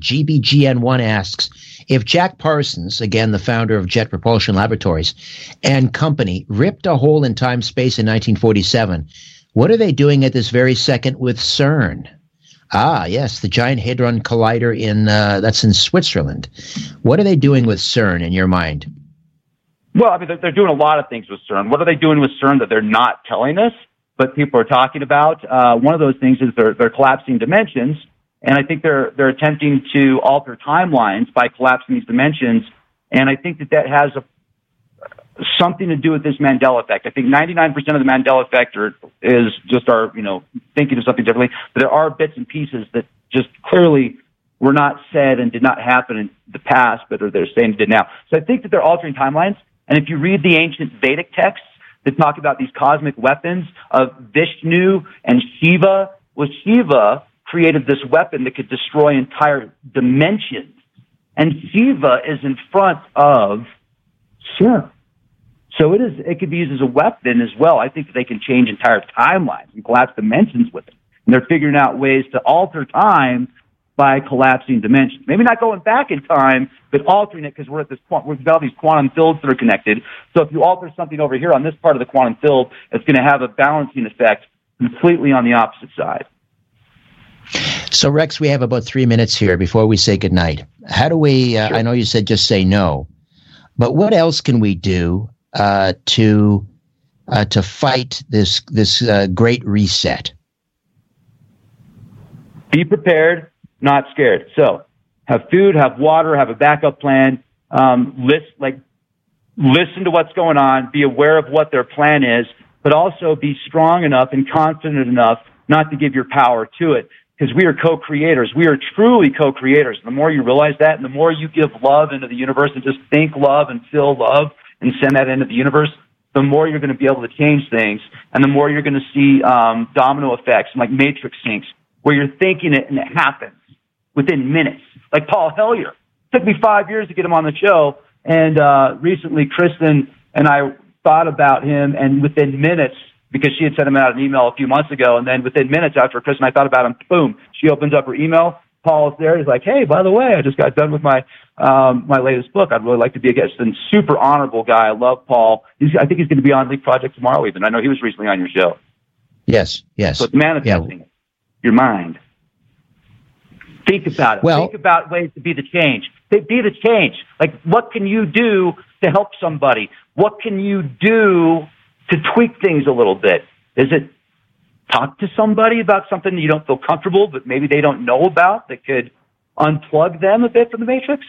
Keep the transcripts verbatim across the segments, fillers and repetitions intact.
G B G N one asks, if Jack Parsons, again the founder of Jet Propulsion Laboratories, and company ripped a hole in time-space in nineteen forty-seven, what are they doing at this very second with CERN? Ah, yes, the Giant Hadron Collider in uh, that's in Switzerland. What are they doing with CERN in your mind? Well, I mean, they're, they're doing a lot of things with CERN. What are they doing with CERN that they're not telling us, but people are talking about? Uh, one of those things is they're, they're collapsing dimensions, and I think they're they're attempting to alter timelines by collapsing these dimensions. And I think that that has a, something to do with this Mandela effect. I think ninety-nine percent of the Mandela effect are, is just our, you know, thinking of something differently. But there are bits and pieces that just clearly were not said and did not happen in the past, but are they're saying it did now. So I think that they're altering timelines. And if you read the ancient Vedic texts that talk about these cosmic weapons of Vishnu and Shiva, well, Shiva created this weapon that could destroy entire dimensions. And Shiva is in front of CERN. So it is. It could be used as a weapon as well. I think that they can change entire timelines and collapse dimensions with it. And they're figuring out ways to alter time by collapsing dimensions. Maybe not going back in time, but altering it, because we're at this point, we've got all these quantum fields that are connected. So if you alter something over here on this part of the quantum field, it's going to have a balancing effect completely on the opposite side. So, Rex, we have about three minutes here before we say goodnight. How do we, uh, Sure. I know you said just say no, but what else can we do uh, to uh, to fight this, this uh, great reset? Be prepared, not scared. So have food, have water, have a backup plan. Um, list, like, listen to what's going on. Be aware of what their plan is, but also be strong enough and confident enough not to give your power to it, because we are co-creators. We are truly co-creators. The more you realize that, and the more you give love into the universe and just think love and feel love and send that into the universe, the more you're going to be able to change things, and the more you're going to see um, domino effects, like matrix syncs, where you're thinking it and it happens within minutes. Like Paul Hellyer. It took me five years to get him on the show, and uh, recently Kristen and I thought about him, and within minutes, because she had sent him out an email a few months ago, and then within minutes after Kristen and I thought about him, boom, she opens up her email. Paul's there. He's like, hey, by the way, I just got done with my um, my latest book. I'd really like to be a guest. And super honorable guy. I love Paul. He's, I think he's going to be on Leap Project tomorrow even. I know he was recently on your show. Yes, yes. So it's manifesting yeah. your mind. Think about it. Well, Think about ways to be the change. Be the change. Like, what can you do to help somebody? What can you do to tweak things a little bit? Is it talk to somebody about something that you don't feel comfortable, but maybe they don't know about, that could unplug them a bit from the matrix?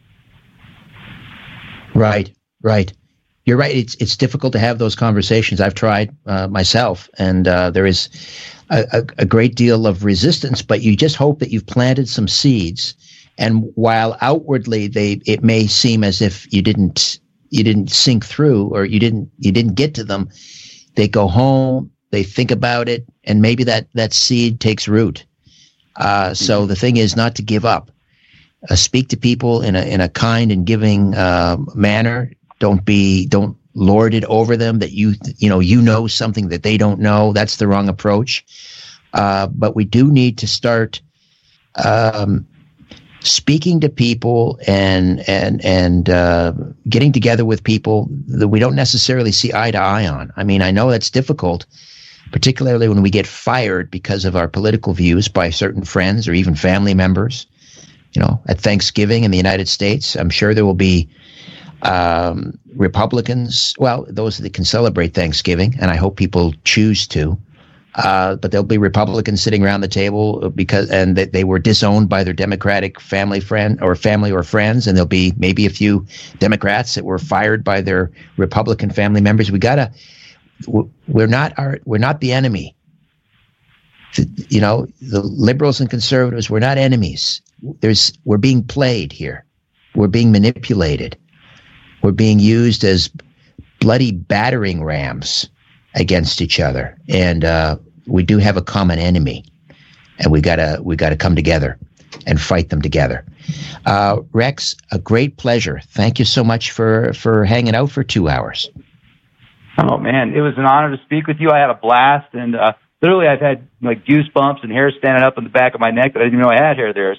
Right, right. You're right. It's it's difficult to have those conversations. I've tried uh, myself, and uh, there is a, a, a great deal of resistance, but you just hope that you've planted some seeds. And while outwardly they it may seem as if you didn't you didn't sink through, or you didn't you didn't get to them, they go home, they think about it, and maybe that, that seed takes root. Uh, so mm-hmm. the thing is not to give up. Uh, speak to people in a in a kind and giving uh, manner. Don't be don't lord it over them that you you know you know something that they don't know. That's the wrong approach. Uh, but we do need to start um, speaking to people and and and uh, getting together with people that we don't necessarily see eye to eye on. I mean, I know that's difficult, particularly when we get fired because of our political views by certain friends or even family members. You know, at Thanksgiving in the United States, I'm sure there will be um, Republicans, well, those that can celebrate Thanksgiving, and I hope people choose to, uh, but there'll be Republicans sitting around the table because, and that they were disowned by their Democratic family friend or family or friends, and there'll be maybe a few Democrats that were fired by their Republican family members. We gotta, we're not our, we're not the enemy. You know, the liberals and conservatives, we're not enemies. There's, we're being played here. We're being manipulated. We're being used as bloody battering rams against each other. And uh, we do have a common enemy, and we gotta we gotta come together and fight them together. Uh, Rex, a great pleasure. Thank you so much for for hanging out for two hours. Oh man, it was an honor to speak with you. I had a blast, and uh, literally I've had like goosebumps and hair standing up in the back of my neck that I didn't even know I had hair there. So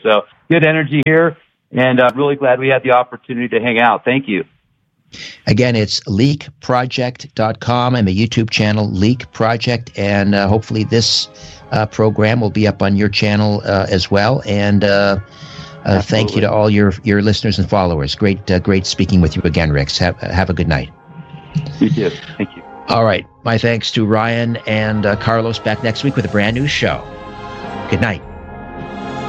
good energy here, and I'm really glad we had the opportunity to hang out. Thank you. Again, it's leak project dot com and the YouTube channel, Leak Project, and uh, hopefully this uh, program will be up on your channel uh, as well. And uh, uh, thank you to all your, your listeners and followers. Great, uh, great speaking with you again, Rix. Have, have a good night. You too. Thank you. All right. My thanks to Ryan and uh, Carlos. Back next week with a brand new show. Good night.